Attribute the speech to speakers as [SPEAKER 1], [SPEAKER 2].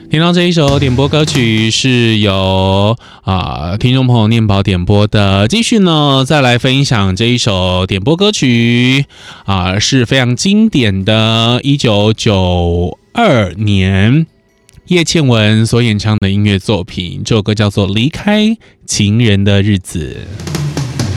[SPEAKER 1] 听到这一首点播歌曲是由听众朋友念宝点播的，继续呢再来分享这一首点播歌曲是非常经典的1992年叶倩文所演唱的音乐作品，这首歌叫做《离开情人的日子》。